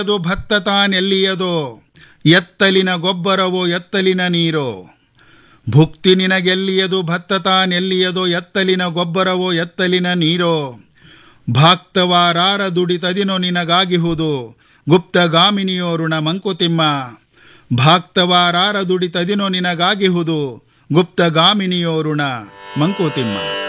ಅದು ಭತ್ತ ತಾನೆಲ್ಲಿಯದೋ, ಎತ್ತಲಿನ ಗೊಬ್ಬರವೋ ಎತ್ತಲಿನ ನೀರೋ. ಭುಕ್ತಿ ನಿನಗೆಲ್ಲಿಯದು ಭತ್ತ ತಾನೆಲ್ಲಿಯದೋ, ಎತ್ತಲಿನ ಗೊಬ್ಬರವೋ ಎತ್ತಲಿನ ನೀರೋ. ಭಾಕ್ತವಾರಾರ ದುಡಿತದಿನೋ ನಿನಗಾಗಿಹುದು, ಗುಪ್ತಗಾಮಿನಿಯೋ ಋಣ ಮಂಕುತಿಮ್ಮ. ಭಾಕ್ತವಾರಾರ ದುಡಿತದಿನೋ ನಿನಗಾಗಿಹುದು, ಗುಪ್ತಗಾಮಿನಿಯೋ ಋಣ ಮಂಕುತಿಮ್ಮ.